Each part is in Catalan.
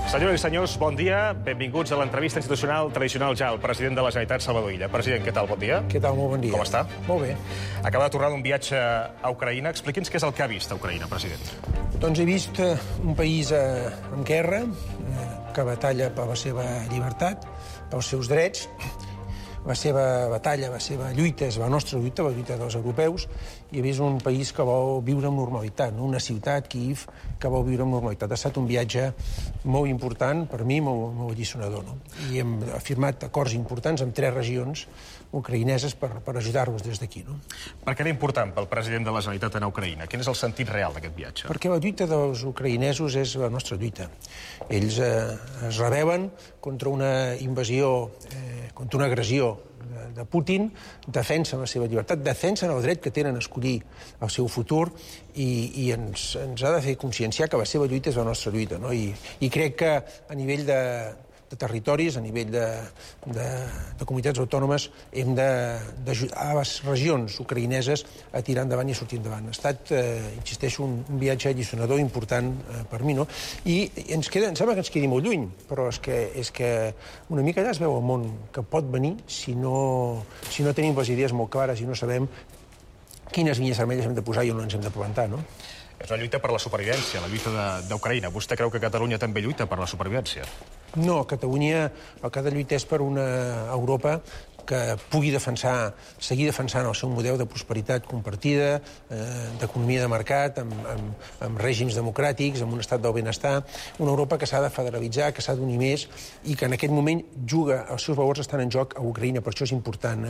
Senyores i senyors, bon dia. Benvinguts a l'entrevista institucional tradicional ja al president de la Generalitat, Salvador Illa. President, què tal? Bon dia. Què tal? Molt bon dia. Com està? Molt bé. Acaba de tornar d'un viatge a Ucraïna. Expliqui'ns què és el que ha vist a Ucraïna, president. Doncs he vist un país en guerra, que batalla per la seva llibertat, pels seus drets. La seva batalla, la seva lluita és la nostra lluita, la lluita dels europeus, i he vist un país que vol viure amb normalitat, una ciutat, Kyiv, que vol viure amb normalitat. Ha estat un viatge molt important, per mi, molt alliçonador. No? I hem firmat acords importants amb 3 regions ucraïneses per ajudar-los des d'aquí. No? Per què era important pel president de la Generalitat anar a Ucraïna? Quin és el sentit real d'aquest viatge? Perquè la lluita dels ucraïnesos és la nostra lluita. Ells es rebel·len contra una invasió, contra una agressió de Putin, defensen la seva llibertat, defensen el dret que tenen a escollir el seu futur i ens ha de fer conscienciar que la seva lluita és la nostra lluita. No? I crec que a nivell de territoris, a nivell de comunitats autònomes, hem d'ajudar a les regions ucraïneses a tirar endavant i a sortir endavant. Ha estat, insisteixo, un viatge alliçonador important per mi, no? I em sembla que ens quedi molt lluny, però és que una mica allà es veu el món que pot venir si no tenim les idees molt clares i no sabem quines línies vermelles hem de posar i on ens hem de plantar, no? És una lluita per la supervivència, la lluita d'Ucraïna. Vostè creu que Catalunya també lluita per la supervivència? No, Catalunya el que ha de lluitar és per una Europa que pugui seguir defensant el seu model de prosperitat compartida, d'economia de mercat, amb règims democràtics, amb un estat del benestar, una Europa que s'ha de federalitzar, que s'ha d'unir més i que en aquest moment juga, els seus valors estan en joc a Ucraïna, per això és important,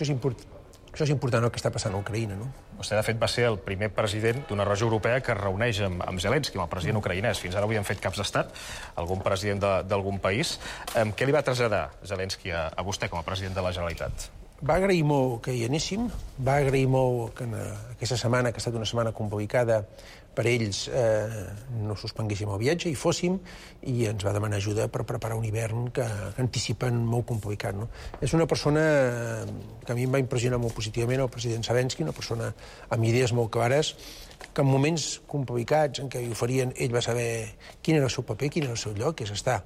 el que està passant a Ucraïna, no? Vostè, de fet, va ser el primer president d'una regió europea que es reuneix amb Zelensky, amb el president ucraïnès. Fins ara havien fet caps d'estat, algun president d'algun país. Què li va traslladar Zelensky a vostè com a president de la Generalitat? Va agrair molt que hi anéssim, va agrair molt que aquesta setmana, que ha estat una setmana complicada per ells, no suspenguéssim el viatge, hi fóssim, i ens va demanar ajuda per preparar un hivern que anticipen molt complicat. No? És una persona que a mi em va impressionar molt positivament, el president Zelensky, una persona amb idees molt clares, que en moments complicats en què hi oferien, ell va saber quin era el seu paper, quin era el seu lloc, que és estar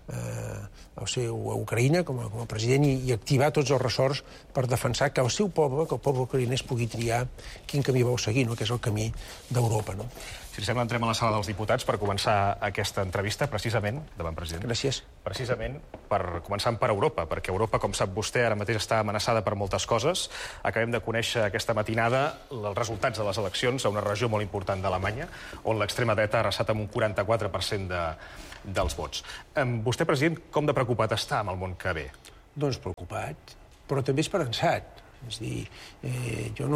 a Ucraïna com a president i activar tots els ressorts per defensar que el seu poble, que el poble ucraïnès pugui triar quin camí vol seguir, no? Que és el camí d'Europa. No? Si li sembla, entrem a la sala dels diputats per començar aquesta entrevista, precisament, davant president. Gràcies. Precisament començant per Europa, perquè Europa, com sap vostè, ara mateix està amenaçada per moltes coses. Acabem de conèixer aquesta matinada els resultats de les eleccions a una regió molt important d'Alemanya, on l'extrema dreta ha arrasat amb un 44% dels vots. Vostè, president, com de preocupat està amb el món que ve? Doncs preocupat, però també esperançat. És a dir, jo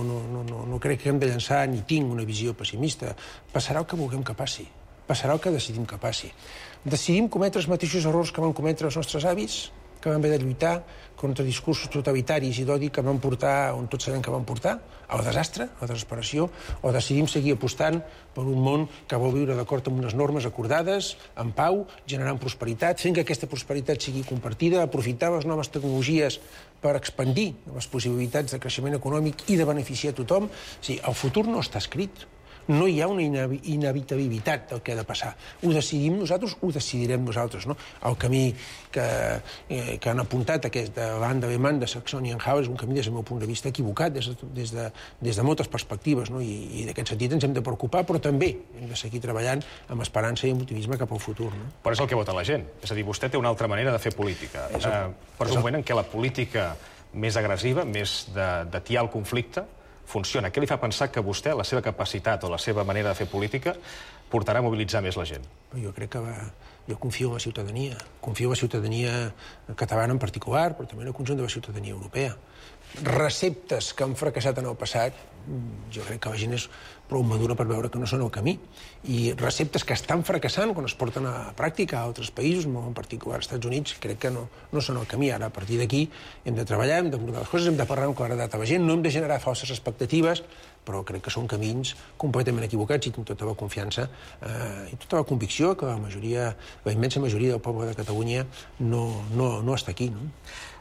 no crec que hem de llançar ni tinc una visió pessimista. Passarà el que vulguem que passi. Passarà el que decidim que passi. Decidim cometre els mateixos errors que van cometre els nostres avis, que van haver de lluitar contra discursos totalitaris i d'odi que van portar on tots sabem que van portar, al desastre, a la desesperació, o decidim seguir apostant per un món que vol viure d'acord amb unes normes acordades, en pau, generant prosperitat, fent que aquesta prosperitat sigui compartida, aprofitar les noves tecnologies per expandir les possibilitats de creixement econòmic i de beneficiar a tothom. O sigui, el futur no està escrit. No hi ha una inevitabilitat del que ha de passar. Ho decidim nosaltres, ho decidirem nosaltres. No? El camí que han apuntat davant de Lehmann, de Saxony-Anhalt, és un camí, des del meu punt de vista, equivocat, des de moltes perspectives. No? I d'aquest sentit ens hem de preocupar, però també hem de seguir treballant amb esperança i amb optimisme cap al futur. No? Però és el que vota la gent. És a dir, vostè té una altra manera de fer política. Però és un moment en què la política més agressiva, més d'atiar el conflicte, funciona. Què li fa pensar que vostè, la seva capacitat o la seva manera de fer política, portarà a mobilitzar més la gent? Jo crec que jo confio en la ciutadania. Confio en la ciutadania catalana en particular, però també en el conjunt de la ciutadania europea. Receptes que han fracassat en el passat, jo crec que la gent és prou madura per veure que no són el camí. I receptes que estan fracassant quan es porten a pràctica a altres països, molt en particular als Estats Units, crec que no són el camí. Ara, a partir d'aquí, hem de treballar, hem d'abordar les coses, hem de parlar amb claredat a la gent, no hem de generar falses expectatives, però crec que són camins completament equivocats i tinc tota la confiança i tota la convicció que la immensa majoria del poble de Catalunya no està aquí. No?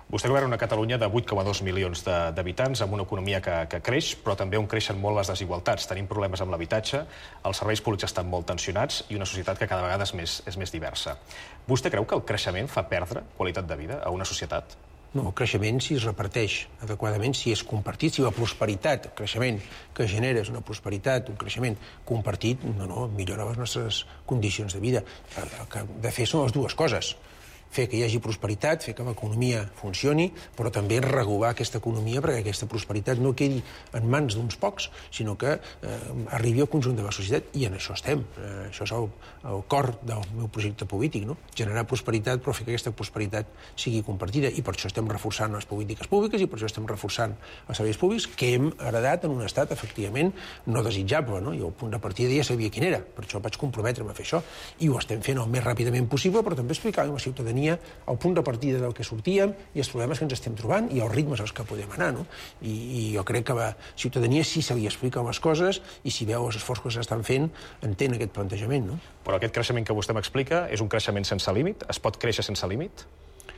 Vostè governa una Catalunya de 8,2 milions d'habitants, amb una economia que creix, però també on creixen molt les desigualtats. Tenim problemes amb l'habitatge, els serveis públics estan molt tensionats i una societat que cada vegada és més diversa. Vostè creu que el creixement fa perdre qualitat de vida a una societat? No, el creixement, si es reparteix adequadament, si és compartit, si la prosperitat, el creixement que genera és una prosperitat, un creixement compartit, millora les nostres condicions de vida. El que hem de fer són les dues coses. Fer que hi hagi prosperitat, fer que l'economia funcioni, però també regular aquesta economia perquè aquesta prosperitat no quedi en mans d'uns pocs, sinó que arribi al conjunt de la societat, i en això estem. Això és el cor del meu projecte polític, no? Generar prosperitat, però fer que aquesta prosperitat sigui compartida, i per això estem reforçant les polítiques públiques i per això estem reforçant els serveis públics que hem heredat en un estat, efectivament, no desitjable, no? I el punt de partida ja sabia quin era, per això vaig comprometre'm a fer això, i ho estem fent el més ràpidament possible, però també explicant a la ciutadania el punt de partida del que sortíem i els problemes que ens estem trobant i els ritmes als que podem anar, no? I jo crec que la ciutadania, si se li expliquen les coses i si veu els esforços que s'estan fent, entén aquest plantejament, no? Però aquest creixement que vostè m'explica és un creixement sense límit? Es pot créixer sense límit?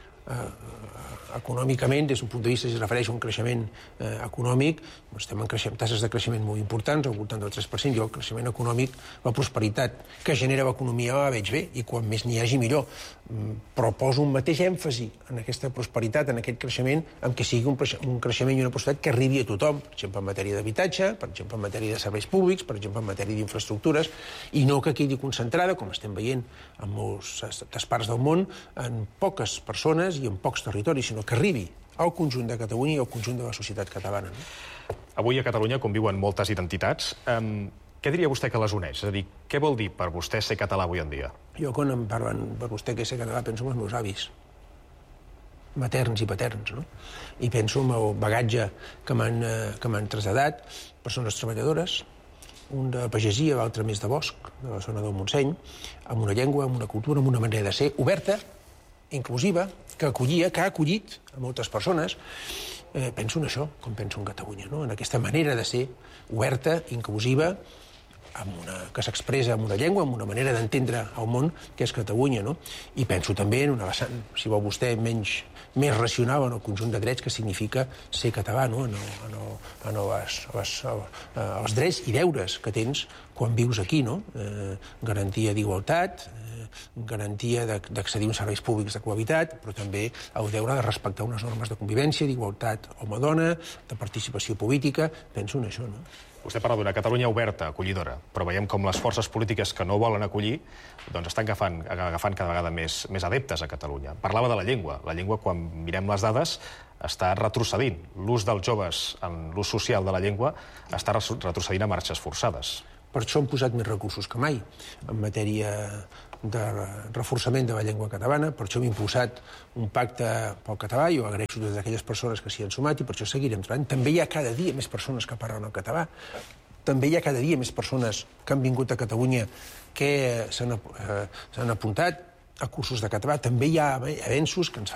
Econòmicament, des d'un punt de vista, si es refereix a un creixement econòmic, estem en tasses de creixement molt importants, al voltant del 3%, i el creixement econòmic, la prosperitat que genera l'economia la veig bé, i quan més n'hi hagi millor. Però poso un mateix èmfasi en aquesta prosperitat, en aquest creixement, en què sigui un creixement i una prosperitat que arribi a tothom, per exemple, en matèria d'habitatge, per exemple, en matèria de serveis públics, per exemple, en matèria d'infraestructures, i no que quedi concentrada, com estem veient en moltes parts del món, en poques persones i en pocs territoris, sinó que arribi al conjunt de Catalunya i al conjunt de la societat catalana. Avui a Catalunya conviuen moltes identitats. Què diria vostè que les uneix? És a dir, què vol dir per vostè ser català avui en dia? Jo, quan em parlen per vostè que ser català, penso en els meus avis, materns i paterns, no? I penso en el bagatge que m'han traslladat, persones treballadores, un de pagesia, l'altre més de bosc, de la zona del Montseny, amb una llengua, amb una cultura, amb una manera de ser oberta, inclusiva, que acollia, que ha acollit a moltes persones. Penso en això, com penso en Catalunya, no? En aquesta manera de ser oberta, inclusiva, que s'expressa amb una llengua, amb una manera d'entendre el món, que és Catalunya, no? I penso també en una vessant, si vol vostè, més racional en el conjunt de drets que significa ser català, no? En els drets i deures que tens quan vius aquí, no? Garantia d'igualtat, garantia d'accedir a uns serveis públics de qualitat, però també el deure de respectar unes normes de convivència, d'igualtat home-dona, de participació política. Penso en això, no? Vostè parla d'una Catalunya oberta, acollidora, però veiem com les forces polítiques que no volen acollir doncs estan agafant cada vegada més adeptes a Catalunya. Parlava de la llengua. La llengua, quan mirem les dades, està retrocedint. L'ús dels joves en l'ús social de la llengua està retrocedint a marxes forçades. Per això hem posat més recursos que mai en matèria de reforçament de la llengua catalana, per això hem impulsat un pacte pel català, i ho agraeixo a totes aquelles persones que s'hi han sumat, i per això seguirem treballant. També hi ha cada dia més persones que parlen el català, també hi ha cada dia més persones que han vingut a Catalunya que s'han apuntat a cursos de català, també hi ha avenços que ens fan